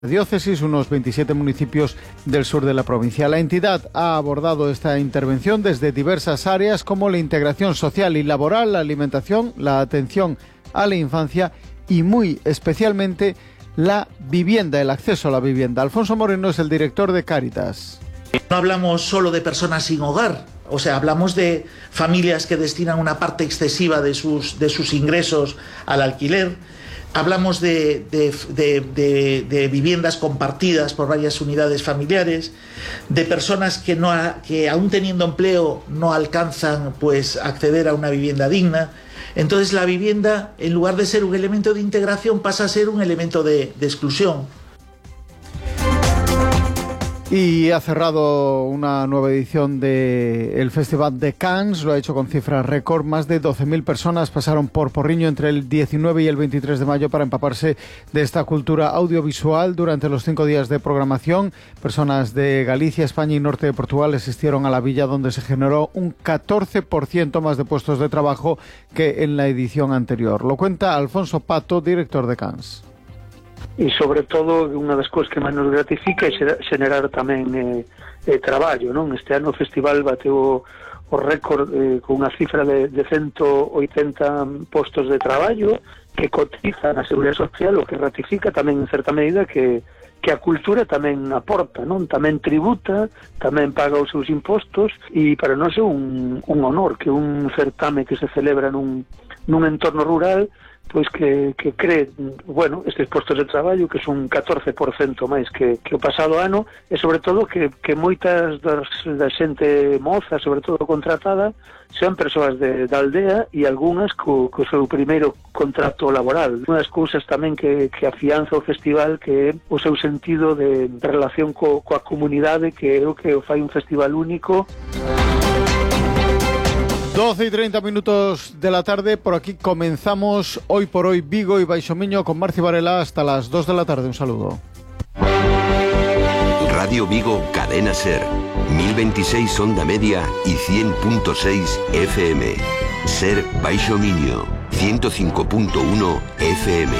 diócesis, unos 27 municipios del sur de la provincia. La entidad ha abordado esta intervención desde diversas áreas como la integración social y laboral, la alimentación, la atención a la infancia y muy especialmente la vivienda, el acceso a la vivienda. Alfonso Moreno es el director de Cáritas. No hablamos solo de personas sin hogar, o sea, hablamos de familias que destinan una parte excesiva de sus ingresos al alquiler. Hablamos de viviendas compartidas por varias unidades familiares, de personas que aún teniendo empleo no alcanzan pues acceder a una vivienda digna. Entonces la vivienda, en lugar de ser un elemento de integración, pasa a ser un elemento de exclusión. Y ha cerrado una nueva edición del Festival de Cannes, lo ha hecho con cifras récord. Más de 12.000 personas pasaron por Porriño entre el 19 y el 23 de mayo para empaparse de esta cultura audiovisual durante los 5 días de programación. Personas de Galicia, España y norte de Portugal asistieron a la villa, donde se generó un 14% más de puestos de trabajo que en la edición anterior. Lo cuenta Alfonso Pato, director de Cannes. E sobre todo unha das cousas que máis nos gratifica é xenerar tamén traballo, non? Este ano o festival bateu o récord con unha cifra de 180 postos de traballo que cotizan a Seguridade Social, o que ratifica tamén en certa medida que a cultura tamén aporta, non? Tamén tributa, tamén paga os seus impostos, e para nós é un honor que un certame que se celebra nun entorno rural pois que cree, bueno, estes postos de traballo que son 14% máis que o pasado ano, e sobre todo que moitas da xente moza, sobre todo contratada, sean persoas da aldea e algunhas co seu primeiro contrato laboral. Unha das cousas tamén que afianza o festival que é o seu sentido de relación coa comunidade, que é o que fai un festival único. 12:30 de la tarde, por aquí comenzamos Hoy por Hoy Vigo y Baixo Miño con Marci Varela hasta las 2 de la tarde. Un saludo. Radio Vigo, Cadena Ser, 1026 onda media y 100.6 FM. Ser Baixo Miño, 105.1 FM.